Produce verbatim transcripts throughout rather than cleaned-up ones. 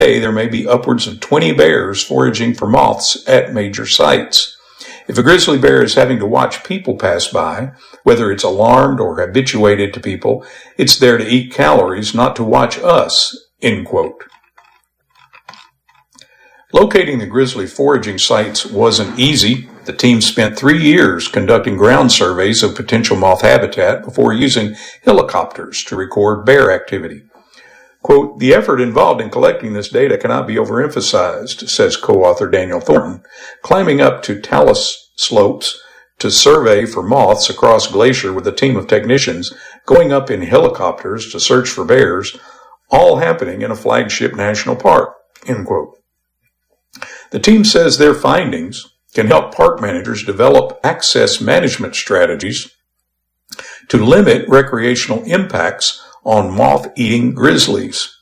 there may be upwards of twenty bears foraging for moths at major sites. If a grizzly bear is having to watch people pass by, whether it's alarmed or habituated to people, it's there to eat calories, not to watch us, end quote. Locating the grizzly foraging sites wasn't easy. The team spent three years conducting ground surveys of potential moth habitat before using helicopters to record bear activity. Quote, the effort involved in collecting this data cannot be overemphasized, says co-author Daniel Thornton. Climbing up to talus slopes to survey for moths across glacier with a team of technicians, going up in helicopters to search for bears, all happening in a flagship national park, end quote. The team says their findings can help park managers develop access management strategies to limit recreational impacts on moth-eating grizzlies.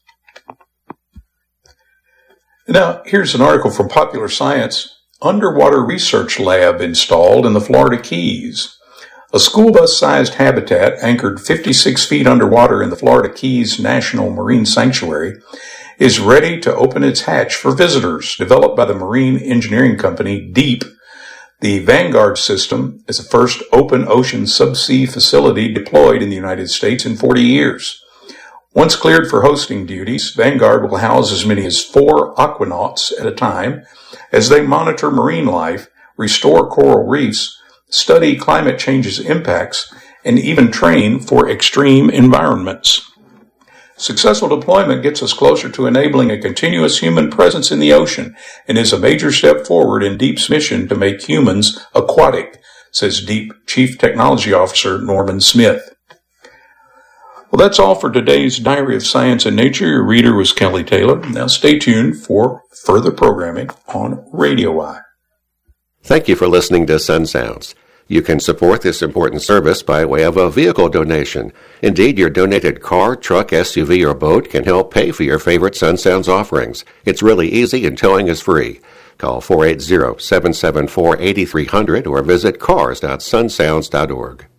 Now, here's an article from Popular Science. Underwater research lab installed in the Florida Keys. A school bus-sized habitat anchored fifty-six feet underwater in the Florida Keys National Marine Sanctuary is ready to open its hatch for visitors. Developed by the marine engineering company DEEP, the Vanguard system is the first open ocean subsea facility deployed in the United States in forty years. Once cleared for hosting duties, Vanguard will house as many as four aquanauts at a time as they monitor marine life, restore coral reefs, study climate change's impacts, and even train for extreme environments. Successful deployment gets us closer to enabling a continuous human presence in the ocean and is a major step forward in DEEP's mission to make humans aquatic, says DEEP Chief Technology Officer Norman Smith. Well, that's all for today's Diary of Science and Nature. Your reader was Kelly Taylor. Now stay tuned for further programming on Radio Eye. Thank you for listening to Sun Sounds. You can support this important service by way of a vehicle donation. Indeed, your donated car, truck, S U V, or boat can help pay for your favorite Sun Sounds offerings. It's really easy and towing is free. Call four eight zero, seven seven four, eight three zero zero or visit cars dot sun sounds dot org.